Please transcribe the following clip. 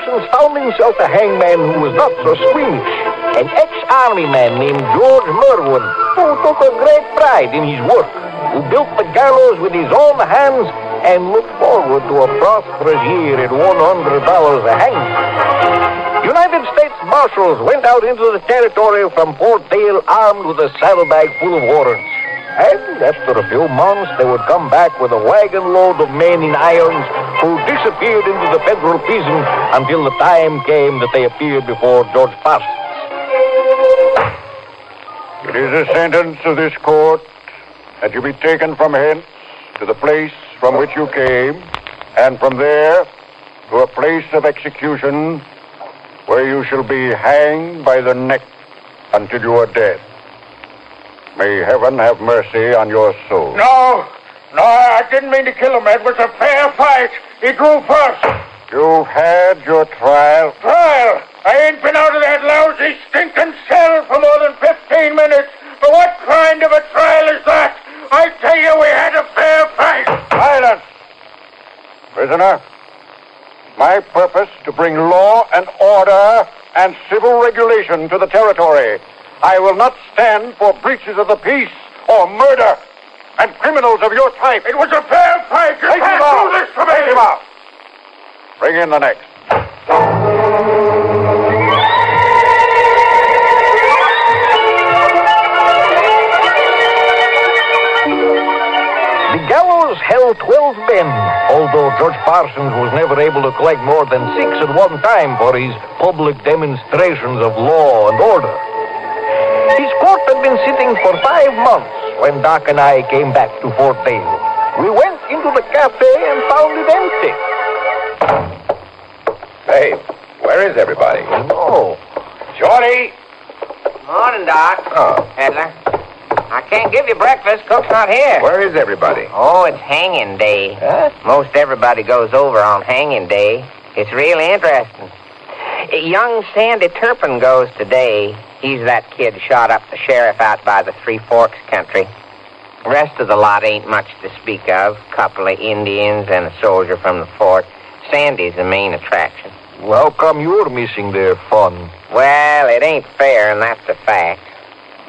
Parsons found himself a hangman who was not so squeamish. An ex-army man named George Merwood, who took a great pride in his work, who built the gallows with his own hands and looked forward to a prosperous year at $100 a hangman. United States Marshals went out into the territory from Fort Dale armed with a saddlebag full of warrants. And after a few months, they would come back with a wagon load of men in irons who disappeared into the federal prison until the time came that they appeared before George Parsons. It is a sentence of this court that you be taken from hence to the place from which you came, and from there to a place of execution where you shall be hanged by the neck until you are dead. May heaven have mercy on your soul. No, I didn't mean to kill him. It was a fair fight. He drew first. You've had your trial. Trial? I ain't been out of that lousy, stinking cell for more than 15 minutes. But what kind of a trial is that? I tell you, we had a fair fight. Silence! Prisoner, my purpose to bring law and order and civil regulation to the territory. I will not stand for breaches of the peace or murder and criminals of your type. It was a fair fight. You Take can't him out. do this to me. Take him out. Bring in the next. The gallows held 12 men, although George Parsons was never able to collect more than 6 at one time for his public demonstrations of law and order. His court had been sitting for 5 months when Doc and I came back to Fort Dale. We went into the cafe and found it empty. Hey, where is everybody? Oh. Shorty! Morning, Doc. Oh. Edler. I can't give you breakfast. Cook's not here. Where is everybody? Oh, it's hanging day. Huh? Most everybody goes over on hanging day. It's really interesting. Young Sandy Turpin goes today. He's that kid shot up the sheriff out by the Three Forks country. The rest of the lot ain't much to speak of. Couple of Indians and a soldier from the fort. Sandy's the main attraction. Well, how come you're missing their fun? Well, it ain't fair, and that's a fact.